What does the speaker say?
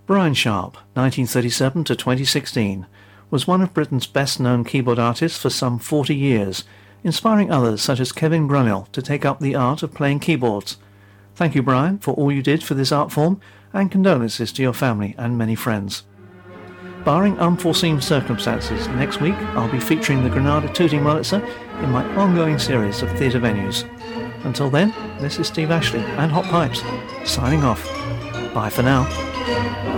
Brian Sharp, 1937 to 2016, was one of Britain's best-known keyboard artists for some 40 years, inspiring others such as Kevin Grunill to take up the art of playing keyboards. Thank you, Brian, for all you did for this art form, and condolences to your family and many friends. Barring unforeseen circumstances, next week I'll be featuring the Granada Tooting Wurlitzer in my ongoing series of theatre venues. Until then, this is Steve Ashley and Hot Pipes, signing off. Bye for now.